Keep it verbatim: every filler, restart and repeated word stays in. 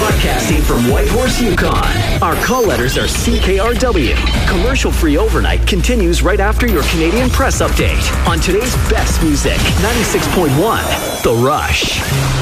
Broadcasting from Whitehorse, Yukon. Our call letters are C K R W. Commercial-free overnight continues right after your Canadian Press Update on today's best music, ninety-six point one, The Rush.